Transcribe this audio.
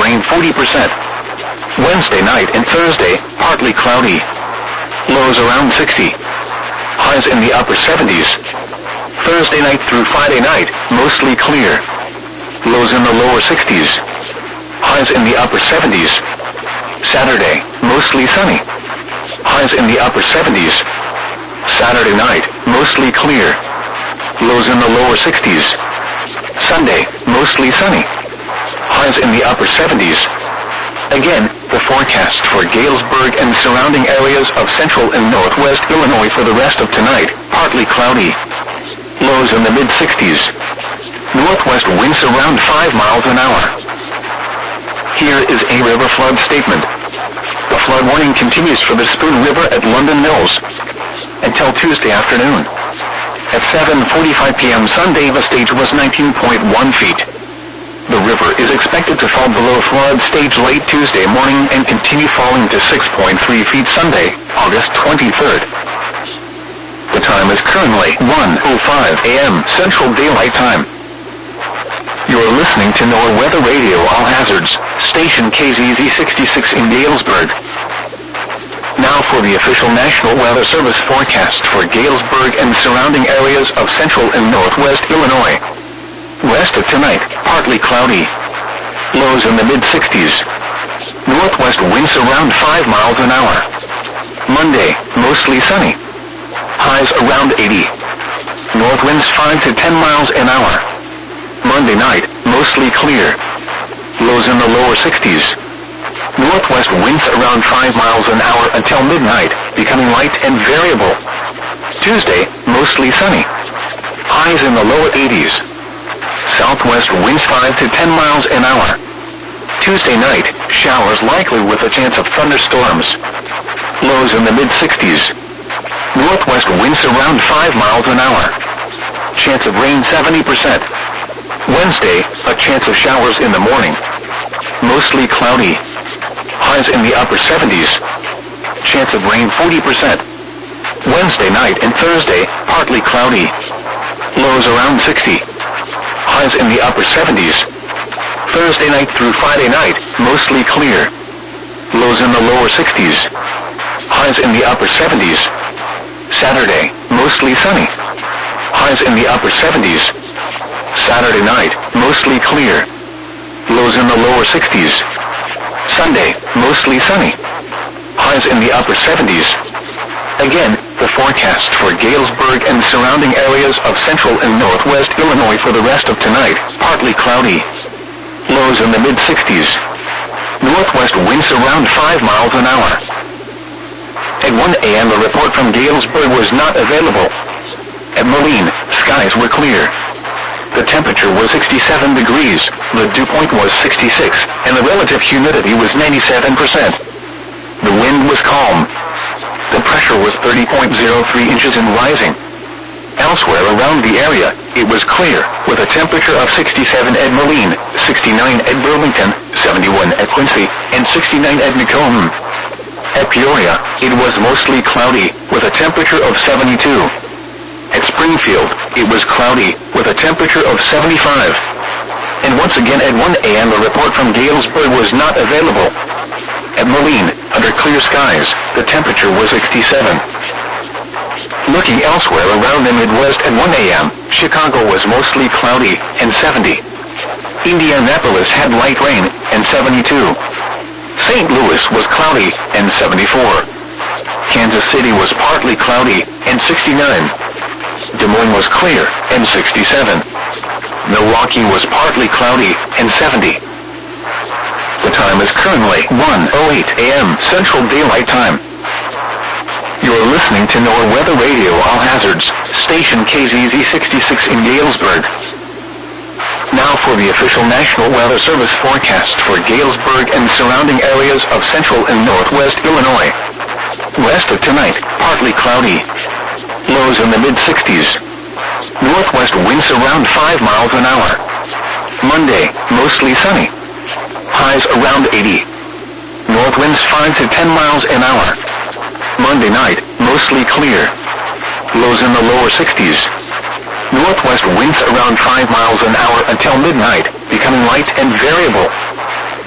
rain 40%. Wednesday night and Thursday, partly cloudy. Lows around 60. Highs in the upper 70s. Thursday night through Friday night, mostly clear. Lows in the lower 60s. Highs in the upper 70s. Saturday, mostly sunny. Highs in the upper 70s. Saturday night, mostly clear. Lows in the lower 60s. Sunday, mostly sunny. Highs in the upper 70s. Again, the forecast for Galesburg and surrounding areas of central and northwest Illinois for the rest of tonight, partly cloudy. Lows in the mid-60s. Northwest winds around 5 miles an hour. Here is a river flood statement. The flood warning continues for the Spoon River at London Mills until Tuesday afternoon. At 7:45 p.m. Sunday, the stage was 19.1 feet. The river is expected to fall below flood stage late Tuesday morning and continue falling to 6.3 feet Sunday, August 23rd. The time is currently 1:05 a.m. Central Daylight Time. You're listening to NOAA Weather Radio All Hazards, station KZZ 66 in Galesburg. Now for the official National Weather Service forecast for Galesburg and surrounding areas of central and northwest Illinois. West of tonight, partly cloudy. Lows in the mid-60s. Northwest winds around 5 miles an hour. Monday, mostly sunny. Highs around 80. North winds 5 to 10 miles an hour. Monday night, mostly clear. Lows in the lower 60s. Northwest winds around 5 miles an hour until midnight, becoming light and variable. Tuesday, mostly sunny. Highs in the lower 80s. Southwest winds 5 to 10 miles an hour. Tuesday night, showers likely with a chance of thunderstorms. Lows in the mid-60s. Northwest winds around 5 miles an hour. Chance of rain 70%. Wednesday, a chance of showers in the morning. Mostly cloudy. Highs in the upper 70s. Chance of rain 40%. Wednesday night and Thursday, partly cloudy. Lows around 60. Highs in the upper 70s. Thursday night through Friday night, mostly clear. Lows in the lower 60s. Highs in the upper 70s. Saturday, mostly sunny. Highs in the upper 70s. Saturday night, mostly clear. Lows in the lower 60s. Sunday, mostly sunny. Highs in the upper 70s. Again, the forecast for Galesburg and surrounding areas of central and northwest Illinois for the rest of tonight, partly cloudy. Lows in the mid-60s. Northwest winds around 5 miles an hour. At 1 a.m. a report from Galesburg was not available. At Moline, skies were clear. The temperature was 67 degrees, the dew point was 66, and the relative humidity was 97%. The wind was calm. The pressure was 30.03 inches and rising. Elsewhere around the area, it was clear, with a temperature of 67 at Moline, 69 at Burlington, 71 at Quincy, and 69 at Macomb. At Peoria, it was mostly cloudy, with a temperature of 72. At Springfield, it was cloudy, with a temperature of 75. And once again at 1 a.m. a report from Galesburg was not available. At Moline, under clear skies, the temperature was 67. Looking elsewhere around the Midwest at 1 a.m., Chicago was mostly cloudy, and 70. Indianapolis had light rain, and 72. St. Louis was cloudy, and 74. Kansas City was partly cloudy, and 69. Des Moines was clear, and 67. Milwaukee was partly cloudy, and 70. The time is currently 1:08 a.m. Central Daylight Time. You're listening to NOAA Weather Radio All Hazards, station KZZ 66 in Galesburg. Now for the official National Weather Service forecast for Galesburg and surrounding areas of central and northwest Illinois. West of tonight, partly cloudy. Lows in the mid-60s. Northwest winds around 5 miles an hour. Monday, mostly sunny. Highs around 80. North winds 5 to 10 miles an hour. Monday night, mostly clear. Lows in the lower 60s. Northwest winds around 5 miles an hour until midnight, becoming light and variable.